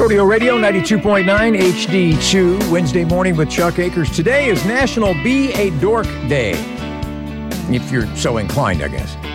Rodeo Radio 92.9 HD2, Wednesday morning with Chuck Akers. Today is National Be a Dork Day, if you're so inclined, I guess.